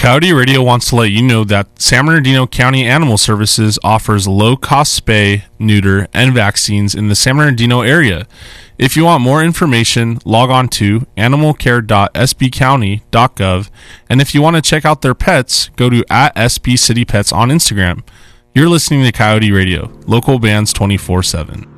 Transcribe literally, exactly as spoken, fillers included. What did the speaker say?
Coyote Radio wants to let you know that San Bernardino County Animal Services offers low-cost spay, neuter, and vaccines in the San Bernardino area. If you want more information, log on to animal care dot s b county dot gov, and if you want to check out their pets, go to at S B City Pets on Instagram. You're listening to Coyote Radio, local bands twenty-four seven.